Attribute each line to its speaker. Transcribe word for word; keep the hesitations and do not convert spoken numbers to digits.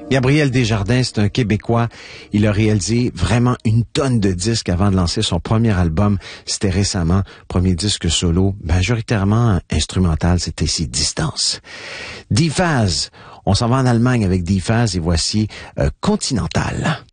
Speaker 1: Gabriel Desjardins, c'est un Québécois. Il a réalisé vraiment une tonne de disques avant de lancer son premier album. C'était récemment, premier disque solo, majoritairement instrumental, c'était ici Distance. D-Phase, on s'en va en Allemagne avec D-Phase et voici euh, Continental.